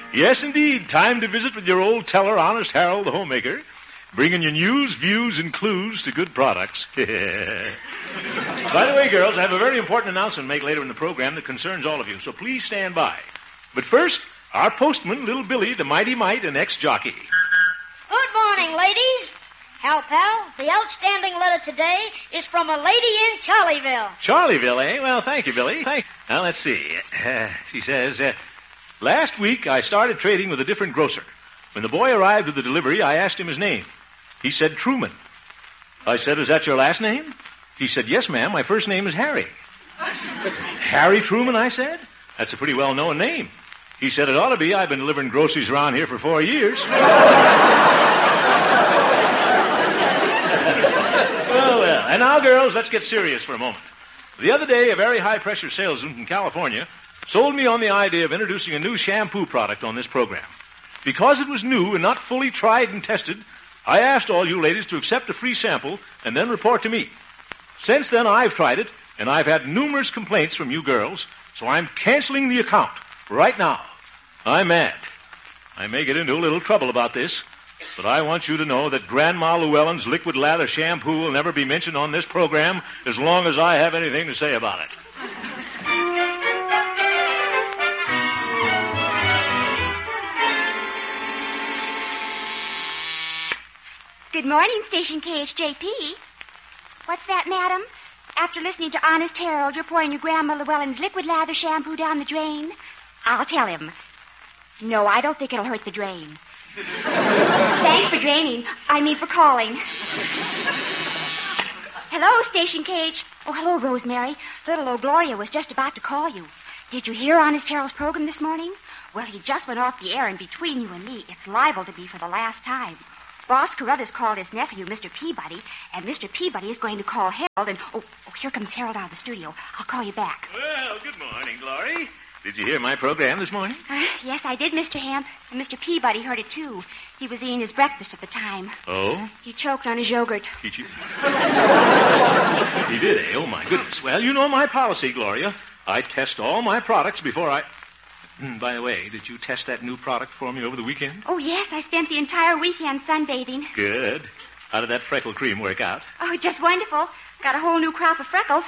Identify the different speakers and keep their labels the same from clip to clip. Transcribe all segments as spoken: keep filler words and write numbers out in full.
Speaker 1: Yes, indeed. Time to visit with your old teller, Honest Harold, the homemaker, bringing you news, views, and clues to good products. By the way, girls, I have a very important announcement to make later in the program that concerns all of you, so please stand by. But first, our postman, Little Billy, the mighty mite, and ex-jockey.
Speaker 2: Good morning, ladies. Hal Pal, the outstanding letter today is from a lady in Charlieville.
Speaker 1: Charlieville, eh? Well, thank you, Billy. Thank Now, let's see. Uh, she says, uh, last week I started trading with a different grocer. When the boy arrived with the delivery, I asked him his name. He said Truman. I said, is that your last name? He said, yes, ma'am. My first name is Harry. Harry Truman, I said? That's a pretty well-known name. He said, it ought to be. I've been delivering groceries around here for four years. Well, well. And now, girls, let's get serious for a moment. The other day, a very high-pressure salesman from California sold me on the idea of introducing a new shampoo product on this program. Because it was new and not fully tried and tested, I asked all you ladies to accept a free sample and then report to me. Since then, I've tried it, and I've had numerous complaints from you girls, so I'm canceling the account right now. I'm mad. I may get into a little trouble about this, but I want you to know that Grandma Llewellyn's liquid lather shampoo will never be mentioned on this program as long as I have anything to say about it.
Speaker 3: Good morning, Station K H J P. What's that, madam? After listening to Honest Harold, you're pouring your Grandma Llewellyn's liquid lather shampoo down the drain? I'll tell him. No, I don't think it'll hurt the drain. Thanks for draining. I mean for calling. Hello, Station K H. Oh, hello, Rosemary. Little old Gloria was just about to call you. Did you hear Honest Harold's program this morning? Well, he just went off the air, and between you and me, it's liable to be for the last time. Boss Carruthers called his nephew, Mister Peabody, and Mister Peabody is going to call Harold, and... Oh, oh, here comes Harold out of the studio. I'll call you back.
Speaker 1: Well, good morning, Glory. Did you hear my program this morning?
Speaker 3: Uh, yes, I did, Mister Hamp. And Mister Peabody heard it, too. He was eating his breakfast at the time.
Speaker 1: Oh?
Speaker 3: He choked on his yogurt.
Speaker 1: He, ch- he did, eh? Oh, my goodness. Well, you know my policy, Gloria. I test all my products before I... By the way, did you test that new product for me over the weekend?
Speaker 3: Oh, yes, I spent the entire weekend sunbathing.
Speaker 1: Good. How did that freckle cream work out?
Speaker 3: Oh, just wonderful. Got a whole new crop of freckles.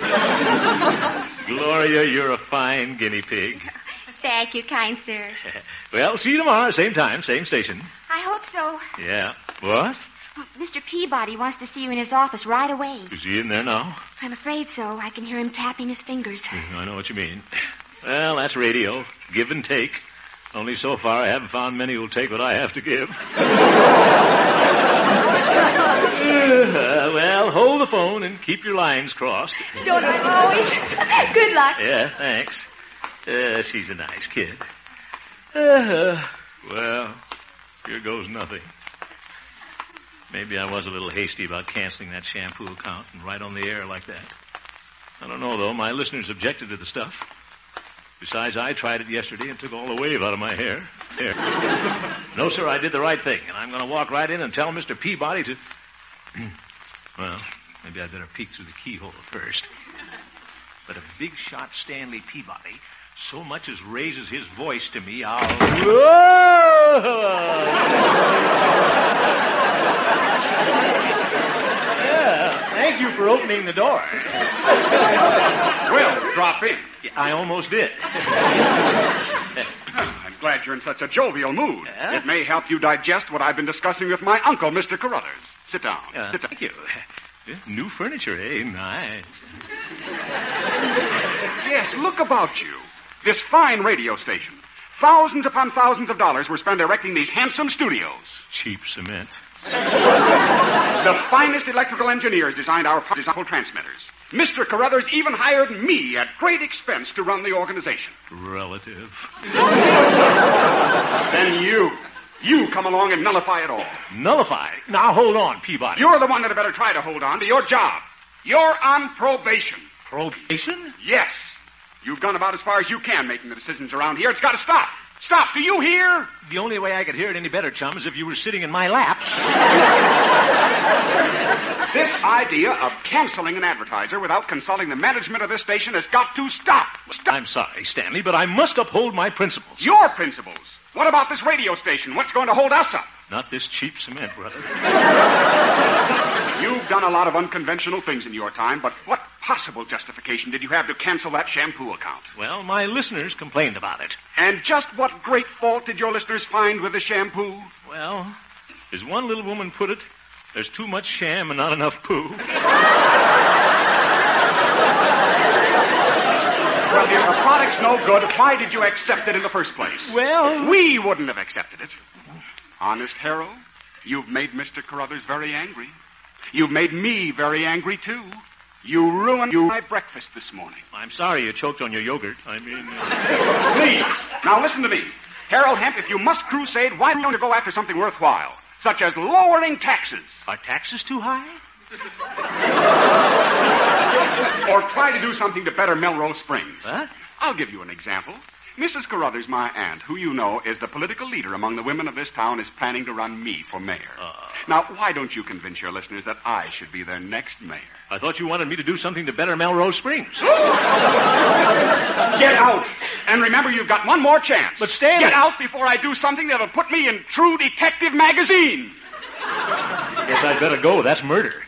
Speaker 1: Gloria, you're a fine guinea pig.
Speaker 3: Thank you, kind sir.
Speaker 1: Well, see you tomorrow, same time, same station.
Speaker 3: I hope so.
Speaker 1: Yeah. What?
Speaker 3: Well, Mister Peabody wants to see you in his office right away.
Speaker 1: Is he in there now?
Speaker 3: I'm afraid so. I can hear him tapping his fingers.
Speaker 1: I know what you mean. Well, that's radio. Give and take. Only so far I haven't found many who'll take what I have to give. uh, well, hold the phone and keep your lines crossed.
Speaker 3: Don't I always? Good luck.
Speaker 1: Yeah, thanks. Uh, she's a nice kid. Uh, well, here goes nothing. Maybe I was a little hasty about canceling that shampoo account and right on the air like that. I don't know, though. My listeners objected to the stuff. Besides, I tried it yesterday and took all the wave out of my hair. Here. No, sir, I did the right thing, and I'm going to walk right in and tell Mister Peabody to... Well, maybe I'd better peek through the keyhole first. But if big shot Stanley Peabody so much as raises his voice to me, I'll... Yeah, thank you for opening the door.
Speaker 4: Well, drop in.
Speaker 1: I almost did.
Speaker 4: I'm glad you're in such a jovial mood.
Speaker 1: Yeah?
Speaker 4: It may help you digest what I've been discussing with my uncle, Mister Carruthers. Sit down.
Speaker 1: Uh,
Speaker 4: Sit down.
Speaker 1: Thank you. New furniture, eh? Nice.
Speaker 4: Yes, look about you. This fine radio station. Thousands upon thousands of dollars were spent erecting these handsome studios.
Speaker 1: Cheap cement.
Speaker 4: The finest electrical engineers designed our powerful transmitters. Mister Carruthers even hired me at great expense to run the organization.
Speaker 1: Relative.
Speaker 4: Then you, you come along and nullify it all.
Speaker 1: Nullify? Now, hold on, Peabody.
Speaker 4: You're the one that had better try to hold on to your job. You're on probation.
Speaker 1: Probation?
Speaker 4: Yes. You've gone about as far as you can making the decisions around here. It's got to stop. Stop. Do you hear?
Speaker 1: The only way I could hear it any better, chum, is if you were sitting in my lap.
Speaker 4: This idea of canceling an advertiser without consulting the management of this station has got to stop. Stop.
Speaker 1: I'm sorry, Stanley, but I must uphold my principles.
Speaker 4: Your principles. What about this radio station? What's going to hold us up?
Speaker 1: Not this cheap cement, brother.
Speaker 4: You've done a lot of unconventional things in your time, but what possible justification did you have to cancel that shampoo account?
Speaker 1: Well, my listeners complained about it.
Speaker 4: And just what great fault did your listeners find with the shampoo?
Speaker 1: Well, as one little woman put it, there's too much sham and not enough poo.
Speaker 4: Well, if the product's no good, why did you accept it in the first place?
Speaker 1: Well,
Speaker 4: we wouldn't have accepted it. Honest, Harold, you've made Mister Carruthers very angry. You've made me very angry, too. You ruined my breakfast this morning.
Speaker 1: I'm sorry you choked on your yogurt. I mean... Uh...
Speaker 4: Please, now listen to me. Harold Hemp, if you must crusade, why don't you go after something worthwhile, such as lowering taxes?
Speaker 1: Are taxes too high?
Speaker 4: Or try to do something to better Melrose Springs.
Speaker 1: What?
Speaker 4: I'll give you an example. Missus Carruthers, my aunt, who you know is the political leader among the women of this town, is planning to run me for mayor. Uh, now, why don't you convince your listeners that I should be their next mayor?
Speaker 1: I thought you wanted me to do something to better Melrose Springs.
Speaker 4: Get out. And remember, you've got one more chance.
Speaker 1: But Stanley...
Speaker 4: Get out before I do something that'll put me in True Detective magazine.
Speaker 1: Guess I'd better go. That's murder.